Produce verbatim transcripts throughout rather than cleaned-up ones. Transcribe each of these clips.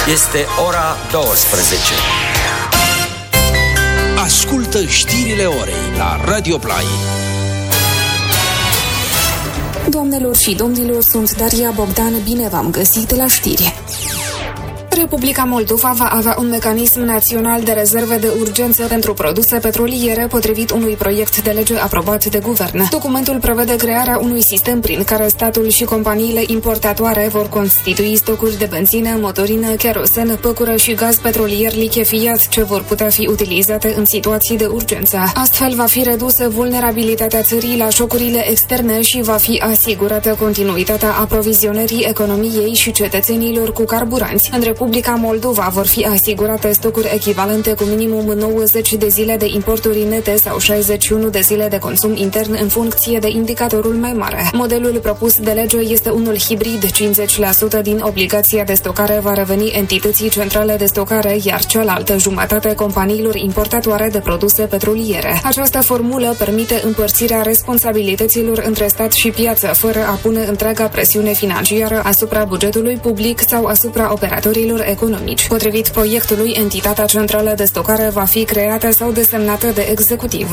Este ora douăsprezece. Ascultă știrile orei la Radio Play. Doamnelor și domnilor, sunt Daria Bogdan, bine v-am găsit la știri. Republica Moldova va avea un mecanism național de rezerve de urgență pentru produse petroliere potrivit unui proiect de lege aprobat de guvern. Documentul prevede crearea unui sistem prin care statul și companiile importatoare vor constitui stocuri de benzină, motorină, kerosen, păcură și gaz petrolier lichefiat ce vor putea fi utilizate în situații de urgență. Astfel va fi redusă vulnerabilitatea țării la șocurile externe și va fi asigurată continuitatea aprovizionării economiei și cetățenilor cu carburanți. În Republica Moldova vor fi asigurate stocuri echivalente cu minimum nouăzeci de zile de importuri nete sau șaizeci și unu de zile de consum intern în funcție de indicatorul mai mare. Modelul propus de lege este unul hibrid, cincizeci la sută din obligația de stocare va reveni entității centrale de stocare, iar cealaltă jumătate companiilor importatoare de produse petroliere. Această formulă permite împărțirea responsabilităților între stat și piață, fără a pune întreaga presiune financiară asupra bugetului public sau asupra operatorilor economici. Potrivit proiectului, entitatea centrală de stocare va fi creată sau desemnată de executiv.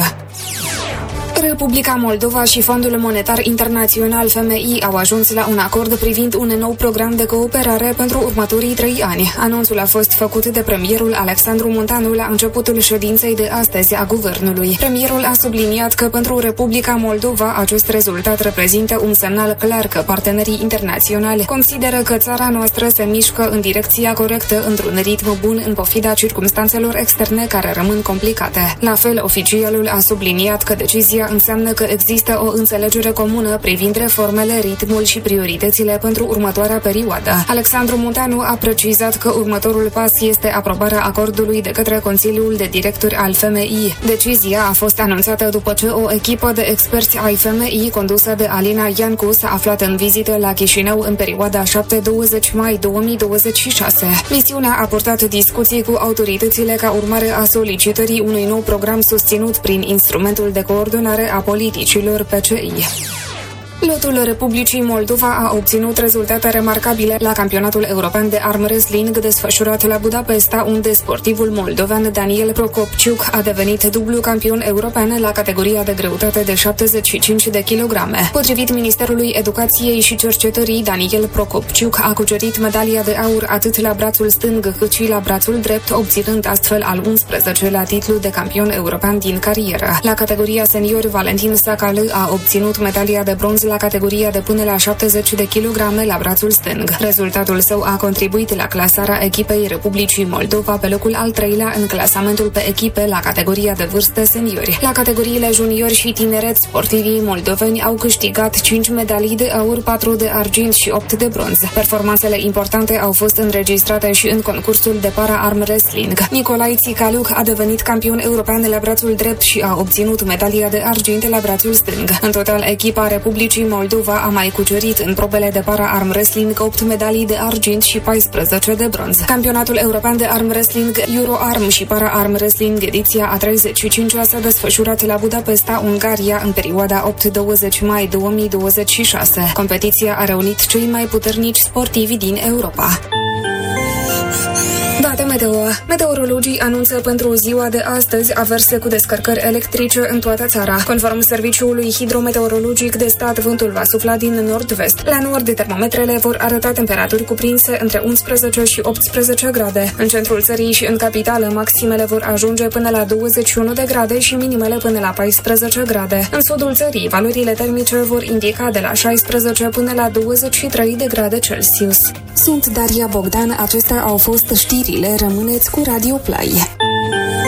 Republica Moldova și Fondul Monetar Internațional F M I au ajuns la un acord privind un nou program de cooperare pentru următorii trei ani. Anunțul a fost făcut de premierul Alexandru Muntanu la începutul ședinței de astăzi a guvernului. Premierul a subliniat că pentru Republica Moldova acest rezultat reprezintă un semnal clar că partenerii internaționali consideră că țara noastră se mișcă în direcția corectă într-un ritm bun în pofida circumstanțelor externe care rămân complicate. La fel, oficialul a subliniat că decizia înseamnă că există o înțelegere comună privind reformele, ritmul și prioritățile pentru următoarea perioadă. Alexandru Muntanu a precizat că următorul pas este aprobarea acordului de către Consiliul de Directori al F M I. Decizia a fost anunțată după ce o echipă de experți ai F M I condusă de Alina Iancu s-a aflat în vizită la Chișinău în perioada șapte douăzeci mai două mii douăzeci și șase. Misiunea a purtat discuții cu autoritățile ca urmare a solicitării unui nou program susținut prin instrumentul de coordonare a politicilor P C I. Lotul Republicii Moldova a obținut rezultate remarcabile la campionatul european de arm wrestling desfășurat la Budapesta, unde sportivul moldovean Daniel Procopciuc a devenit dublu campion european la categoria de greutate de șaptezeci și cinci de kilograme. Potrivit Ministerului Educației și Cercetării, Daniel Procopciuc a cucerit medalia de aur atât la brațul stâng cât și la brațul drept, obținând astfel al unsprezecelea titlu de campion european din carieră. La categoria senior, Valentin Sacală a obținut medalia de bronz la categoria de până la șaptezeci de kilograme la brațul stâng. Rezultatul său a contribuit la clasarea echipei Republicii Moldova pe locul al treilea în clasamentul pe echipe la categoria de vârstă seniori. La categoriile juniori și tineret, sportivii moldoveni au câștigat cinci medalii de aur, patru de argint și opt de bronz. Performanțele importante au fost înregistrate și în concursul de para-arm wrestling. Nicolae Țicaluc a devenit campion european la brațul drept și a obținut medalia de argint la brațul stâng. În total, echipa Republicii Moldova a mai cucerit în probele de para-arm wrestling opt medalii de argint și paisprezece de bronz. Campionatul european de arm wrestling Euroarm și para-arm wrestling ediția a treizeci și cincea s-a desfășurat la Budapesta, Ungaria, în perioada opt douăzeci mai două mii douăzeci și șase. Competiția a reunit cei mai puternici sportivi din Europa. Date meteo. Meteorologii anunță pentru ziua de astăzi averse cu descărcări electrice în toată țara. Conform Serviciului Hidrometeorologic de Stat, vântul va sufla din nord-vest. La nord, termometrele vor arăta temperaturi cuprinse între unsprezece și optsprezece grade. În centrul țării și în capitală, maximele vor ajunge până la douăzeci și unu de grade și minimele până la paisprezece grade. În sudul țării, valorile termice vor indica de la șaisprezece până la douăzeci și trei de grade Celsius. Sunt Daria Bogdan, acestea au fost știrile. Rămâneți cu Radio Play.